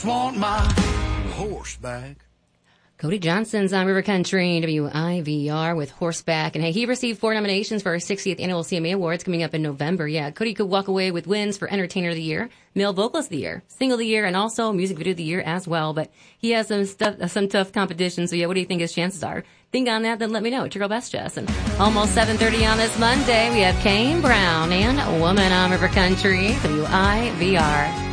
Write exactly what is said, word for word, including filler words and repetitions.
Want my horseback. Cody Johnson's on River Country, W I V R with Horseback. And hey, he received four nominations for our sixtieth Annual C M A Awards coming up in November. Yeah, Cody could walk away with wins for Entertainer of the Year, Male Vocalist of the Year, Single of the Year, and also Music Video of the Year as well. But he has some stuff, some tough competition. So yeah, what do you think his chances are? Think on that, then let me know. It's your girl Best Jess. And almost seven thirty on this Monday, we have Kane Brown and Woman on River Country, W I V R.